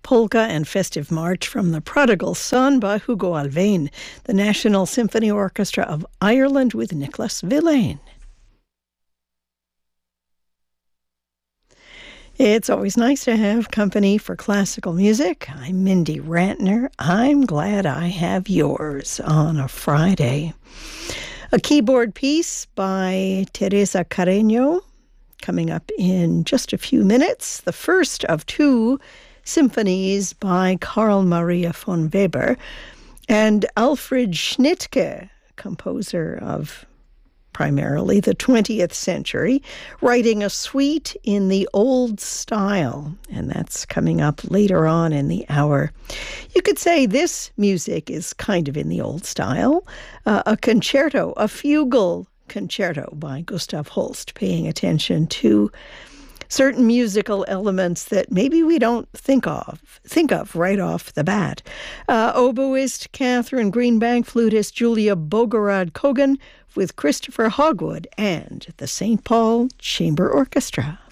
Polka and Festive March from the Prodigal Son by Hugo Alvin, the National Symphony Orchestra of Ireland with Nicholas Villain. It's always nice to have company for classical music. I'm Mindy Rantner. I'm glad I have yours on a Friday. A keyboard piece by Teresa Carreño coming up in just a few minutes. The first of two symphonies by Carl Maria von Weber and Alfred Schnittke, composer of primarily the 20th century, writing a suite in the old style, and that's coming up later on in the hour. You could say this music is kind of in the old style, a concerto, a fugal concerto by Gustav Holst, paying attention to certain musical elements that maybe we don't think of right off the bat. Oboist Catherine Greenbank, flutist Julia Bogorod Kogan with Christopher Hogwood and the St. Paul Chamber Orchestra.